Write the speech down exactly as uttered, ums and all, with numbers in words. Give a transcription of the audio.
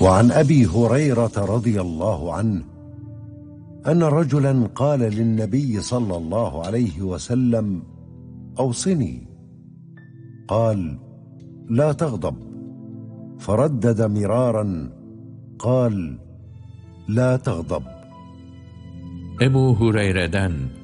وعن أبي هريرة رضي الله عنه أن رجلا قال للنبي صلى الله عليه وسلم: أوصني. قال: لا تغضب. فردد مرارا قال: لا تغضب. Ebu Hureyre'den